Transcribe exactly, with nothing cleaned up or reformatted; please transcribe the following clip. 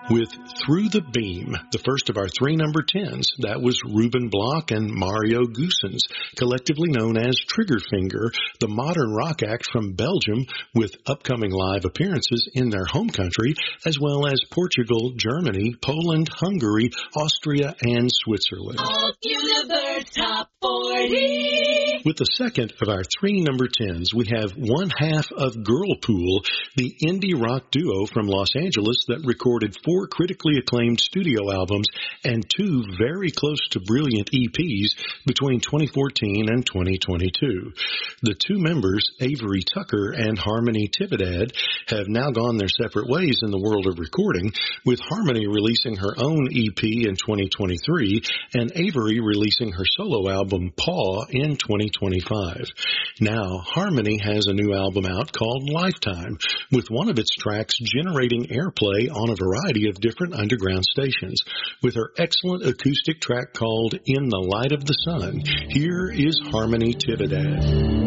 with Through the Beam, the first of our three number tens. That was Ruben Block and Mario Goossens, collectively known as Triggerfinger, the modern rock act from Belgium with upcoming live appearances in their home country, as well as Portugal, Germany, Poland, Hungary, Austria, and Switzerland. Alt Universe Top forty. With the second of our three number tens, we have one half of Girlpool, the indie rock duo from Los Angeles that recorded four critically acclaimed studio albums and two very close to brilliant E Ps between twenty fourteen and twenty twenty-two. The two members, Avery Tucker and Harmony Tividad, have now gone their separate ways in the world of recording, with Harmony releasing her own E P in twenty twenty-three and Avery releasing her solo album Paw in twenty twenty-five. Now, Harmony has a new album out called Lifetime, with one of its tracks generating airplay on a variety of different underground stations. With her excellent acoustic track called In the Light of the Sun, here is Harmony Tividad.